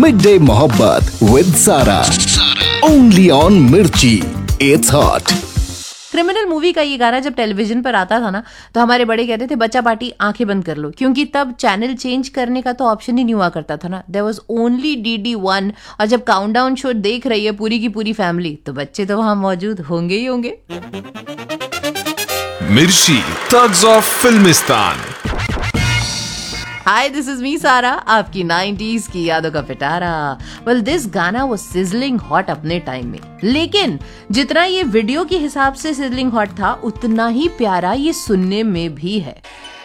Midday Mohabbat with Sara. Only on Mirchi. It's hot. Criminal movie का ये गाना जब टेलीविजन पर आता था ना, तो हमारे बड़े कहते थे बच्चा पार्टी आंखें बंद कर लो, क्योंकि तब चैनल चेंज करने का तो ऑप्शन ही नहीं हुआ करता था ना. There was only DD1. और जब काउंटडाउन शो देख रही है पूरी की पूरी फैमिली, तो बच्चे तो वहां मौजूद होंगे ही होंगे. मिर्ची thugs of Filmistaan. Hi, this is me सारा, आपकी 90s की यादों का पिटारा. वेल, दिस गाना वाज सिजलिंग हॉट अपने टाइम में, लेकिन जितना ये वीडियो के हिसाब से सिजलिंग हॉट था, उतना ही प्यारा ये सुनने में भी है.